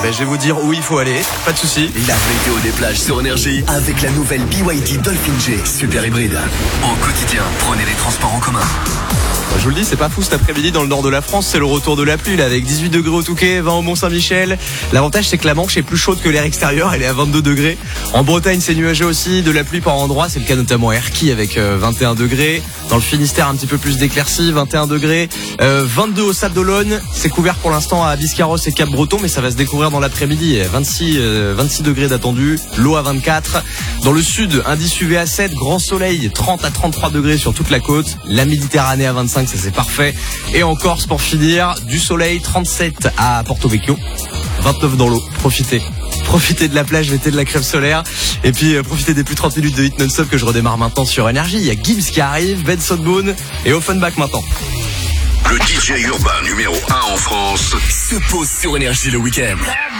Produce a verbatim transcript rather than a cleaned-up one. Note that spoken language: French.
Ben, je vais vous dire où il faut aller, pas de souci. La météo des plages sur Énergie avec la nouvelle B Y D Dolphin G Super Hybride. Au quotidien, prenez les transports en commun. Je vous le dis, c'est pas fou cet après-midi dans le nord de la France, c'est le retour de la pluie là, avec dix-huit degrés au Touquet, vingt au Mont-Saint-Michel. L'avantage c'est que la Manche est plus chaude que l'air extérieur, elle est à vingt-deux degrés. En Bretagne c'est nuageux aussi, de la pluie par endroits, c'est le cas notamment à Erquy avec euh, vingt et un degrés. Dans le Finistère un petit peu plus d'éclaircies, vingt et un degrés. Euh, vingt-deux au Sable d'Olonne, c'est couvert pour l'instant à Biscarrosse et Cap-Breton, mais ça va se découvrir dans l'après-midi. vingt-six, euh, vingt-six degrés d'attendu, l'eau à vingt-quatre. Dans le sud, indice U V à sept, grand soleil, trente à trente-trois degrés sur toute la côte. La Méditerranée à vingt-cinq, ça c'est parfait. Et en Corse pour finir, du soleil, trente-sept à Porto Vecchio, vingt-neuf dans l'eau. Profitez. Profitez de la plage, mettez de la crème solaire. Et puis euh, profitez des plus de trente minutes de hit non-stop que je redémarre maintenant sur Énergie. Il y a Gibbs qui arrive, Benson Boone et Offenbach maintenant. Le D J urbain numéro un en France se pose sur Énergie le week-end.